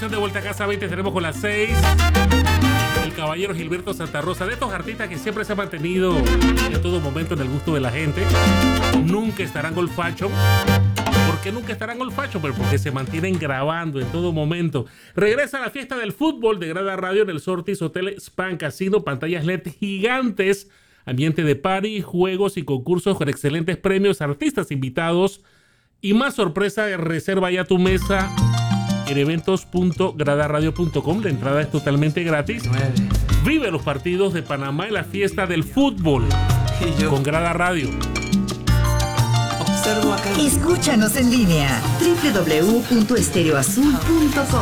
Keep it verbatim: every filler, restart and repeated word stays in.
de Vuelta a Casa veinte tenemos con las seis. El caballero Gilberto Santa Rosa, de estos artistas que siempre se han mantenido en todo momento en el gusto de la gente. Nunca estarán Gold Fashion. ¿Por qué nunca estarán Gold Fashion? Pero porque se mantienen grabando en todo momento. Regresa a la fiesta del fútbol de Grada Radio en el Sortis Hotel Span Casino. Pantallas L E D gigantes. Ambiente de party, juegos y concursos con excelentes premios, artistas invitados y más sorpresa. Reserva ya tu mesa en eventos punto grada radio punto com. La entrada es totalmente gratis. Vive los partidos de Panamá en la fiesta del fútbol con Grada Radio. Escúchanos en línea doble u doble u doble u punto estéreo azul punto com.